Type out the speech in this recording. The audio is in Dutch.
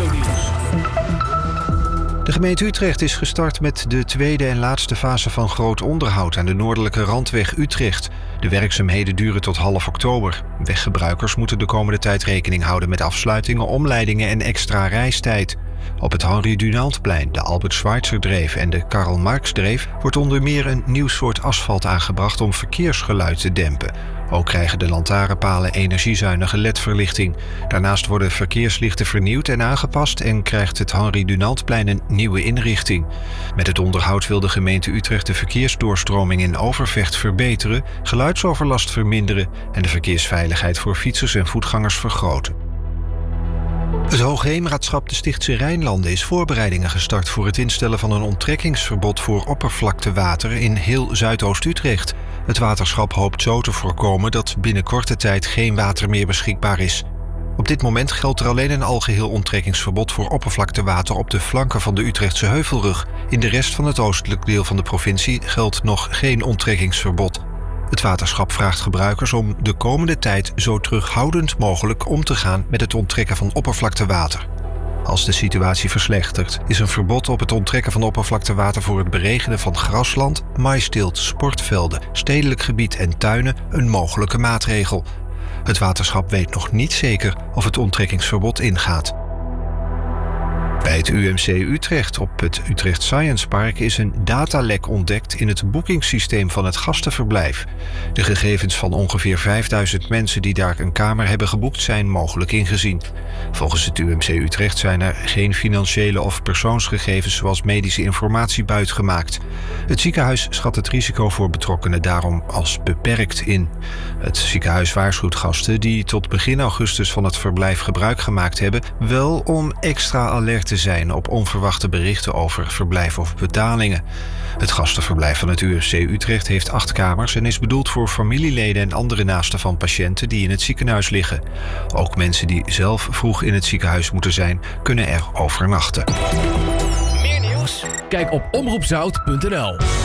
Regio-nieuws. De gemeente Utrecht is gestart met de tweede en laatste fase van groot onderhoud aan de noordelijke randweg Utrecht. De werkzaamheden duren tot half oktober. Weggebruikers moeten de komende tijd rekening houden met afsluitingen, omleidingen en extra reistijd. Op het Henri Dunantplein, de Albert Schweitzerdreef en de Karl Marxdreef wordt onder meer een nieuw soort asfalt aangebracht om verkeersgeluid te dempen. Ook krijgen de lantaarnpalen energiezuinige LED-verlichting. Daarnaast worden verkeerslichten vernieuwd en aangepast en krijgt het Henri Dunantplein een nieuwe inrichting. Met het onderhoud wil de gemeente Utrecht de verkeersdoorstroming in Overvecht verbeteren, geluidsoverlast verminderen en de verkeersveiligheid voor fietsers en voetgangers vergroten. Het Hoogheemraadschap de Stichtse Rijnlanden is voorbereidingen gestart voor het instellen van een onttrekkingsverbod voor oppervlaktewater in heel Zuidoost-Utrecht. Het waterschap hoopt zo te voorkomen dat binnen korte tijd geen water meer beschikbaar is. Op dit moment geldt er alleen een algeheel onttrekkingsverbod voor oppervlaktewater op de flanken van de Utrechtse Heuvelrug. In de rest van het oostelijk deel van de provincie geldt nog geen onttrekkingsverbod. Het waterschap vraagt gebruikers om de komende tijd zo terughoudend mogelijk om te gaan met het onttrekken van oppervlaktewater. Als de situatie verslechtert, is een verbod op het onttrekken van oppervlaktewater voor het beregenen van grasland, maaisteelt, sportvelden, stedelijk gebied en tuinen een mogelijke maatregel. Het waterschap weet nog niet zeker of het onttrekkingsverbod ingaat. Bij het UMC Utrecht op het Utrecht Science Park is een datalek ontdekt in het boekingssysteem van het gastenverblijf. De gegevens van ongeveer 5000 mensen die daar een kamer hebben geboekt zijn mogelijk ingezien. Volgens het UMC Utrecht zijn er geen financiële of persoonsgegevens zoals medische informatie buitgemaakt. Het ziekenhuis schat het risico voor betrokkenen daarom als beperkt in. Het ziekenhuis waarschuwt gasten die tot begin augustus van het verblijf gebruik gemaakt hebben wel om extra alert te zijn op onverwachte berichten over verblijf of betalingen. Het gastenverblijf van het UMC Utrecht heeft 8 kamers en is bedoeld voor familieleden en andere naasten van patiënten die in het ziekenhuis liggen. Ook mensen die zelf vroeg in het ziekenhuis moeten zijn, kunnen er overnachten. Meer nieuws? Kijk op omroepzout.nl.